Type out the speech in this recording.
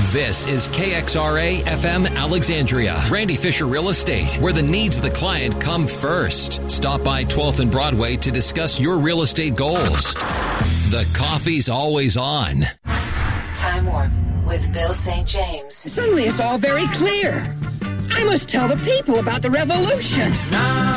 This is KXRA FM Alexandria. Randy Fisher Real Estate, where the needs of the client come first. Stop by 12th and Broadway to discuss your real estate goals. The coffee's always on. Time Warp with Bill St. James. Suddenly it's all very clear. I must tell the people about the revolution.